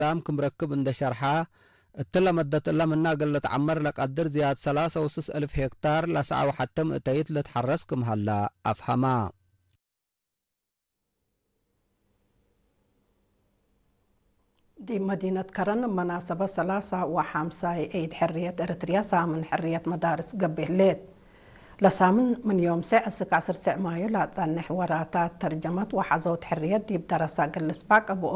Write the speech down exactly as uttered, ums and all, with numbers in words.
كم مركب عند شرحة التلا مدت إلا منا قلت عمر لك قدر زياد ثلاثة وسس ألف هكتار لسعة وحتى مئتيت لتحرسكم هلا أفهما. دي مدينة كرن مناسبة ثلاثة وخمسة عيد حرية إريتريا سامن حرية مدارس قبهليت لسامن من يوم ساعة سكاسر ساعة مايو لا تنح وراتات ترجمت وحزوت حرية دي بدرسة قلس باك أبو